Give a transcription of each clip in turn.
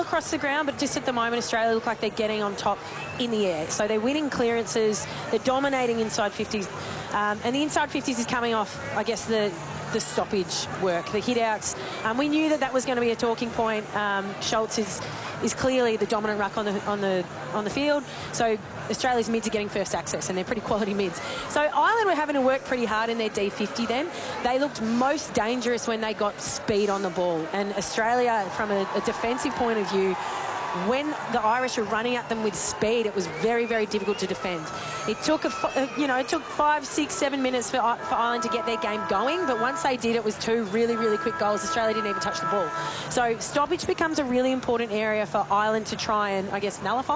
across the ground, but just at the moment, Australia look like they're getting on top in the air. So they're winning clearances, they're dominating inside 50s, and the inside 50s is coming off, I guess, the stoppage work, the hit-outs. We knew that was going to be a talking point. Schultz is clearly the dominant ruck on the field. So Australia's mids are getting first access, and they're pretty quality mids. So Ireland were having to work pretty hard in their D50 then. They looked most dangerous when they got speed on the ball. And Australia, from a defensive point of view, when the Irish were running at them with speed, it was very, very difficult to defend. It took, it took 5, 6, 7 minutes for Ireland to get their game going, but once they did, it was 2 really, really quick goals. Australia didn't even touch the ball. So stoppage becomes a really important area for Ireland to try and, I guess, nullify.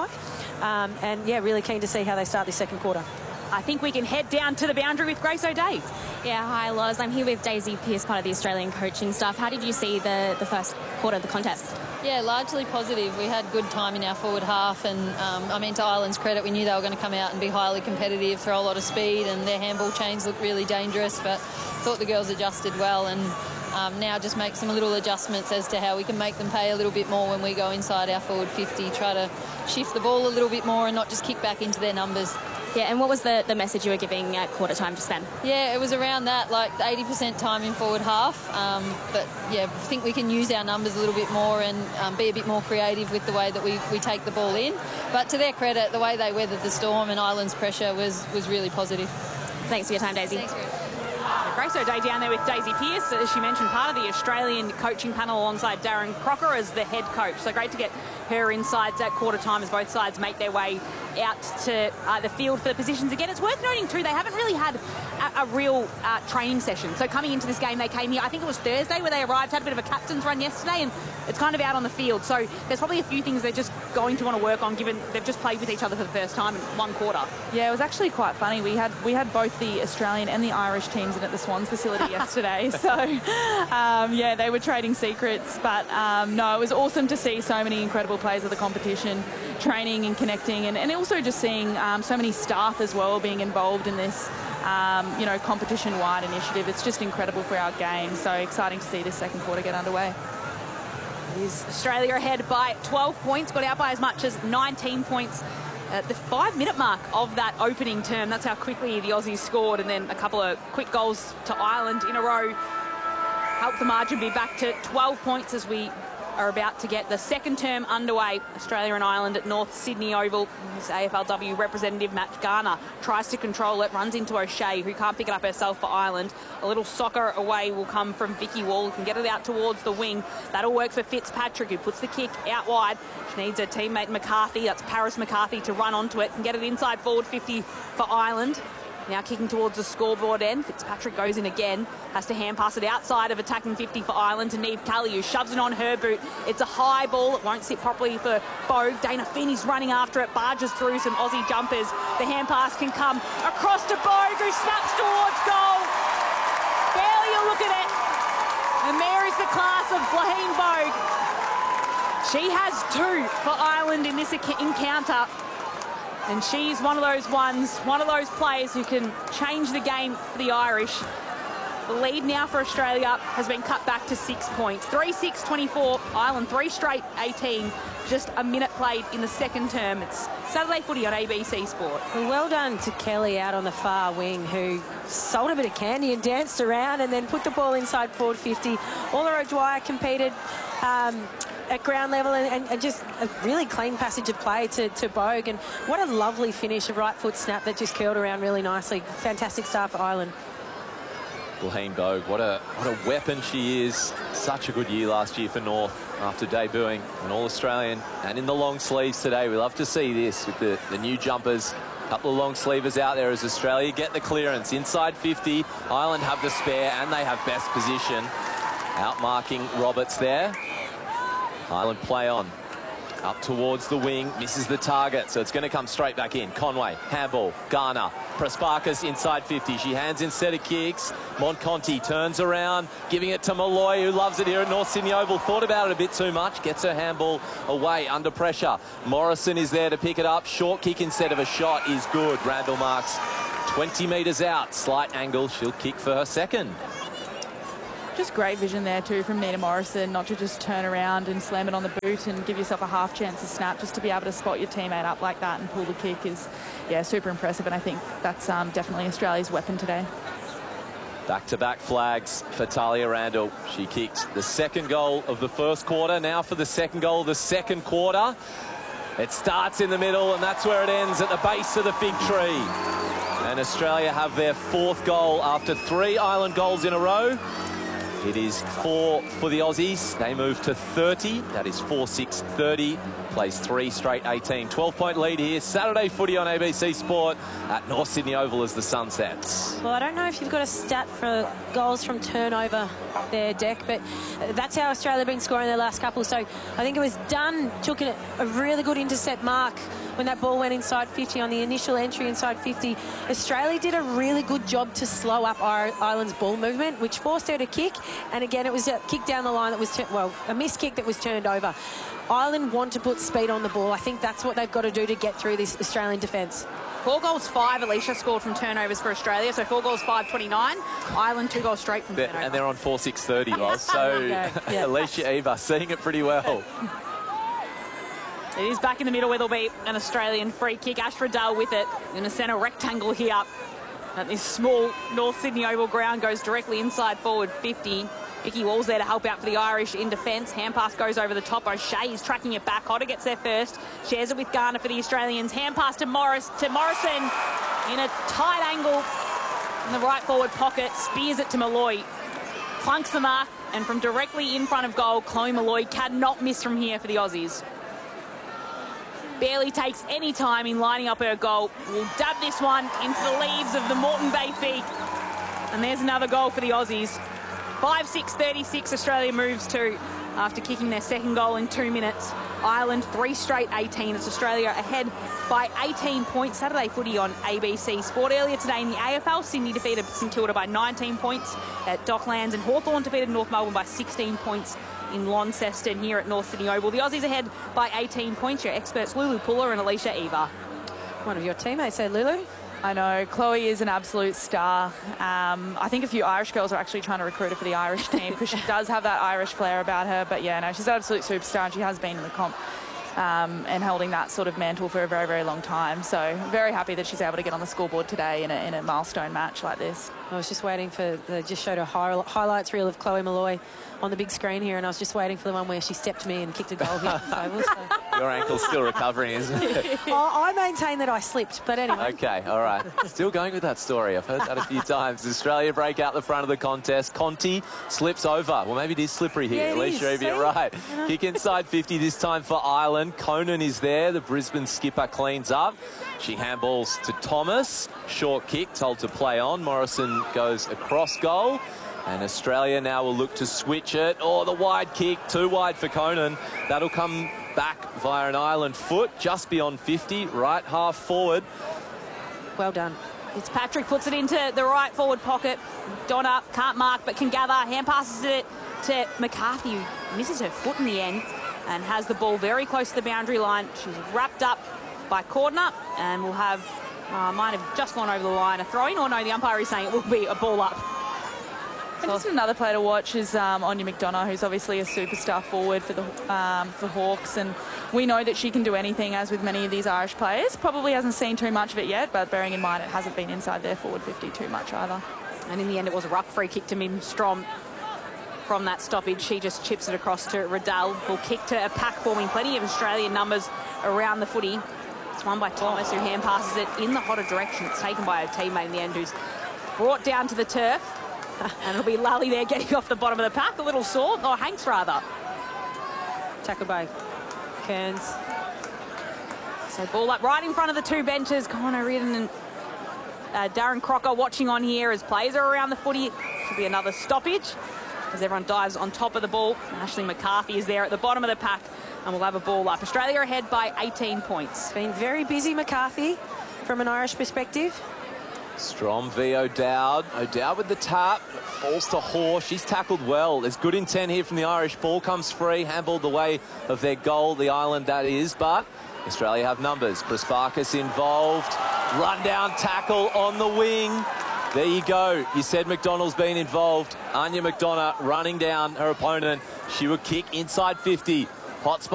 And, yeah, really keen to see how they start this second quarter. I think we can head down to the boundary with Grace O'Dea. Yeah, hi, Loz. I'm here with Daisy Pearce, part of the Australian coaching staff. How did you see the first quarter of the contest? Yeah, largely positive. We had good time in our forward half, and to Ireland's credit, we knew they were going to come out and be highly competitive, throw a lot of speed, and their handball chains looked really dangerous, but thought the girls adjusted well, and now just make some little adjustments as to how we can make them pay a little bit more when we go inside our forward 50, try to shift the ball a little bit more and not just kick back into their numbers. Yeah, and what was the message you were giving at quarter time just then? Yeah, it was around that, like 80% time in forward half. But, yeah, I think we can use our numbers a little bit more and be a bit more creative with the way that we take the ball in. But to their credit, the way they weathered the storm and Ireland's pressure was really positive. Thanks for your time, Daisy. Thanks, Grace O'Dea down there with Daisy Pearce, as she mentioned, part of the Australian coaching panel alongside Darren Crocker as the head coach. So great to get her insights at quarter time as both sides make their way out to the field for the positions again. It's worth noting too, they haven't really had a real training session. So coming into this game, they came here, I think it was Thursday where they arrived, had a bit of a captain's run yesterday, and it's kind of out on the field. So there's probably a few things they're just going to want to work on, given they've just played with each other for the first time in one quarter. Yeah, it was actually quite funny. We had both the Australian and the Irish teams in at the Swans facility yesterday. So, yeah, they were trading secrets. But, no, it was awesome to see so many incredible players of the competition training and connecting, and also just seeing so many staff as well being involved in this, competition-wide initiative. It's just incredible for our game. So exciting to see this second quarter get underway. Is Australia ahead by 12 points, got out by as much as 19 points at the 5-minute mark of that opening term. That's how quickly the Aussies scored, and then a couple of quick goals to Ireland in a row helped the margin be back to 12 points as we are about to get the second term underway. Australia and Ireland at North Sydney Oval. This AFLW representative Matt Garner tries to control it, runs into O'Shea, who can't pick it up herself for Ireland. A little soccer away will come from Vicky Wall, who can get it out towards the wing. That'll work for Fitzpatrick, who puts the kick out wide. She needs her teammate McCarthy, that's Paris McCarthy, to run onto it and get it inside forward 50 for Ireland. Now kicking towards the scoreboard end. Fitzpatrick goes in again. Has to hand pass it outside of attacking 50 for Ireland to Niamh Kelly, who shoves it on her boot. It's a high ball. It won't sit properly for Bogue. Dana Finney's running after it. Barges through some Aussie jumpers. The hand pass can come across to Bogue, who snaps towards goal. Barely a look at it. And there is the class of Blaine Bogue. She has 2 for Ireland in this encounter. And she's one of those players who can change the game for the Irish. The lead now for Australia has been cut back to 6 points. 3-6-24, Ireland 3 straight 18. Just a minute played in the second term. It's Saturday footy on ABC Sport. Well done to Kelly out on the far wing, who sold a bit of candy and danced around and then put the ball inside forward 50. Ola O'Dwyer competed at ground level and just a really clean passage of play to Bogue. And what a lovely finish, a right foot snap that just curled around really nicely. Fantastic start for Ireland. Blaine Bogue, what a weapon she is. Such a good year last year for North after debuting an All-Australian and in the long sleeves today. We love to see this with the new jumpers. A couple of long sleevers out there as Australia get the clearance inside 50. Ireland have the spare and they have best position. Outmarking Roberts there. Ireland play on. Up towards the wing, misses the target, so it's going to come straight back in. Conway, handball, Garner, Prasparkas inside 50. She hands instead of kicks. Monconti turns around, giving it to Malloy, who loves it here at North Sydney Oval. Thought about it a bit too much, gets her handball away under pressure. Morrison is there to pick it up. Short kick instead of a shot is good. Randall Marks 20 metres out, slight angle. She'll kick for her second. Just great vision there too from Nina Morrison, not to just turn around and slam it on the boot and give yourself a half chance to snap, just to be able to spot your teammate up like that and pull the kick is, yeah, super impressive. And I think that's definitely Australia's weapon today. Back-to-back flags for Talia Randall. She kicked the second goal of the first quarter. Now for the second goal of the second quarter. It starts in the middle, and that's where it ends, at the base of the fig tree. And Australia have their 4th goal after 3 Ireland goals in a row. It is 4 for the Aussies. They move to 30. That is 4-6-30. Plays 3 straight 18. 12-point lead here. Saturday footy on ABC Sport at North Sydney Oval as the sun sets. Well, I don't know if you've got a stat for goals from turnover there, Deck, but that's how Australia have been scoring their last couple. So I think it was Dunn took a really good intercept mark when that ball went inside 50 on the initial entry inside 50. Australia did a really good job to slow up Ireland's ball movement, which forced her to kick. And again, it was a kick down the line that was, a missed kick that was turned over. Ireland want to put speed on the ball. I think that's what they've got to do to get through this Australian defence. 4 goals, 5, Alicia scored from turnovers for Australia. So 4 goals, 5, 29. Ireland 2 goals straight from turnover. And they're on 4-6-30, Roz. So yeah. Alicia Eva seeing it pretty well. It is back in the middle where there'll be an Australian free kick. Ash Riddell with it in a centre rectangle here at this small North Sydney Oval ground. Goes directly inside forward 50. Vicky Wall's there to help out for the Irish in defence. Hand pass goes over the top. O'Shea is tracking it back. Hodder gets there first. Shares it with Garner for the Australians. Hand pass to Morrison in a tight angle in the right forward pocket. Spears it to Malloy. Plunks the mark. And from directly in front of goal, Chloe Malloy cannot miss from here for the Aussies. Barely takes any time in lining up her goal. Will dab this one into the leaves of the Moreton Bay Feet. And there's another goal for the Aussies. 5-6-36 Australia moves to after kicking their second goal in 2 minutes. Ireland 3 straight 18. It's Australia ahead by 18 points. Saturday footy on ABC Sport. Earlier today in the AFL, Sydney defeated St Kilda by 19 points at Docklands, and Hawthorn defeated North Melbourne by 16 points in Launceston here at North Sydney Oval. The Aussies ahead by 18 points. Your experts Lulu Puller and Alicia Eva. One of your teammates there, Lulu. I know, Chloe is an absolute star. I think a few Irish girls are actually trying to recruit her for the Irish team because she does have that Irish flair about her. But yeah, no, she's an absolute superstar, and she has been in the comp and holding that sort of mantle for a very, very long time. So very happy that she's able to get on the scoreboard today in a milestone match like this. I was just waiting for, just showed a highlights reel of Chloe Malloy on the big screen here, and I was just waiting for the one where she stepped me and kicked a goal here. Your ankle's still recovering, isn't it? I maintain that I slipped, but anyway. Okay, all right. Still going with that story. I've heard that a few times. Australia break out the front of the contest. Conti slips over. Well, maybe it is slippery here. Yeah, Alicia, if you're right. Kick inside 50 this time for Ireland. Conan is there. The Brisbane skipper cleans up. She handballs to Thomas. Short kick, told to play on. Morrison goes across goal. And Australia now will look to switch it. Oh, the wide kick, too wide for Conan. That'll come back via an Ireland foot, just beyond 50, right half forward. Well done. Fitzpatrick puts it into the right forward pocket. Donna can't mark but can gather. Hand passes it to McCarthy, who misses her foot in the end and has the ball very close to the boundary line. She's wrapped up by Cordner and will have, might have just gone over the line. A throw-in, or no, the umpire is saying it will be a ball up. And just another player to watch is Anya McDonough, who's obviously a superstar forward for the for Hawks, and we know that she can do anything, as with many of these Irish players. Probably hasn't seen too much of it yet, but bearing in mind it hasn't been inside their forward 50 too much either. And in the end, it was a ruck free kick to Mim Strom. From that stoppage, she just chips it across to Riddell, who'll kick to a pack, forming plenty of Australian numbers around the footy. It's won by Thomas, who hand passes it in the Hodder direction. It's taken by her teammate in the end, who's brought down to the turf. And it'll be Lally there getting off the bottom of the pack. A little sore, or Hanks rather. Tackled by Kearns. So ball up right in front of the two benches. Connor Reardon and Darren Crocker watching on here as players are around the footy. Should be another stoppage as everyone dives on top of the ball. Ashley McCarthy is there at the bottom of the pack and we'll have a ball up. Australia ahead by 18 points. Been very busy, McCarthy, from an Irish perspective. Strom v O'Dowd. O'Dowd with the tap. Falls to Hoare. She's tackled well. There's good intent here from the Irish. Ball comes free. Handballed the way of their goal, the Ireland that is. But Australia have numbers. Prasparkas involved. Run down tackle on the wing. There you go. You said McDonald's been involved. Anya McDonough running down her opponent. She would kick inside 50. Hot spot.